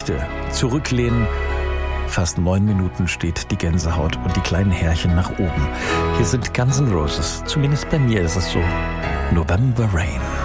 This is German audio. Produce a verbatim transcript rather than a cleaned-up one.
Kiste, zurücklehnen. Fast neun Minuten steht die Gänsehaut und die kleinen Härchen nach oben. Hier sind Guns N' Roses. Zumindest bei mir ist es so. November Rain.